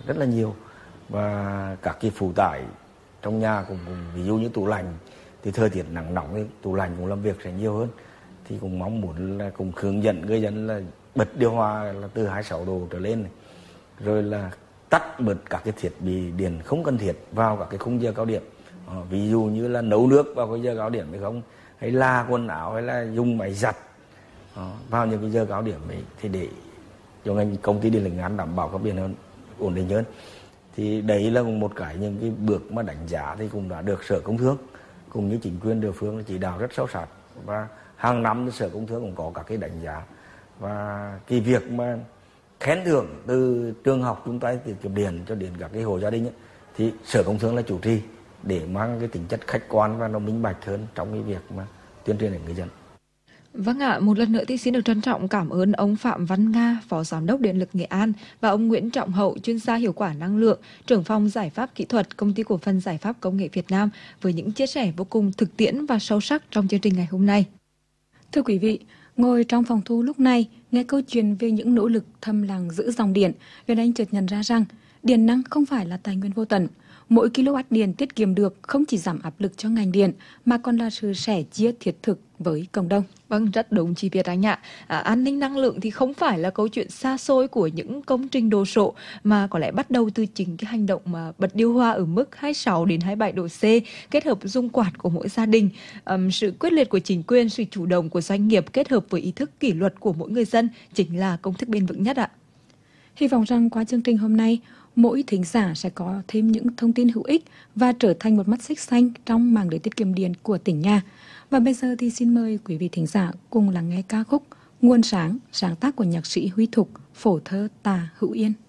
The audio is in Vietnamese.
rất là nhiều. Và các cái phụ tải trong nhà cũng ví dụ như tủ lạnh thì thời tiết nắng nóng thì tủ lạnh cũng làm việc sẽ nhiều hơn. Thì cũng mong muốn là cũng hướng dẫn người dân là bật điều hòa là từ 26 độ trở lên này. Rồi là tắt bật các cái thiết bị điện không cần thiết vào các cái khung giờ cao điểm. Ví dụ như là nấu nước vào cái giờ cao điểm hay không, hay là quần áo, hay là dùng máy giặt vào những cái giờ cao điểm ấy, thì để cho ngành công ty điện lực Nghệ An đảm bảo các biển hơn, ổn định hơn. Thì đấy là một cái những cái bước mà đánh giá thì cũng đã được Sở Công Thương cùng như chính quyền địa phương chỉ đạo rất sâu sát, và hàng năm Sở Công Thương cũng có các cái đánh giá. Và cái việc mà khen thưởng từ trường học chúng ta tiết kiệm điện cho đến các cái hộ gia đình ấy, thì Sở Công Thương là chủ trì để mang cái tính chất khách quan và nó minh bạch hơn trong cái việc mà tuyên truyền đến người dân. Vâng ạ, một lần nữa thì xin được trân trọng cảm ơn ông Phạm Văn Nga, Phó Giám đốc Điện lực Nghệ An, và ông Nguyễn Trọng Hậu, chuyên gia hiệu quả năng lượng, trưởng phòng giải pháp kỹ thuật, Công ty cổ phần Giải pháp Công nghệ Việt Nam, với những chia sẻ vô cùng thực tiễn và sâu sắc trong chương trình ngày hôm nay. Thưa quý vị, ngồi trong phòng thu lúc này, nghe câu chuyện về những nỗ lực thầm lặng giữ dòng điện, Việt Anh chợt nhận ra rằng điện năng không phải là tài nguyên vô tận. Mỗi kW điện tiết kiệm được không chỉ giảm áp lực cho ngành điện mà còn là sự sẻ chia thiết thực với cộng đồng. Vâng, rất đúng chị Việt Anh ạ. An ninh năng lượng thì không phải là câu chuyện xa xôi của những công trình đồ sộ, mà có lẽ bắt đầu từ chính cái hành động mà bật điều hòa ở mức 26 đến 27 độ C, kết hợp dung quạt của mỗi gia đình, sự quyết liệt của chính quyền, sự chủ động của doanh nghiệp kết hợp với ý thức kỷ luật của mỗi người dân chính là công thức bền vững nhất ạ. Hy vọng rằng qua chương trình hôm nay, mỗi thính giả sẽ có thêm những thông tin hữu ích và trở thành một mắt xích xanh trong mạng lưới tiết kiệm điện của tỉnh nhà. Và bây giờ thì xin mời quý vị thính giả cùng lắng nghe ca khúc Nguồn Sáng, sáng tác của nhạc sĩ Huy Thục, phổ thơ Tà Hữu Yên.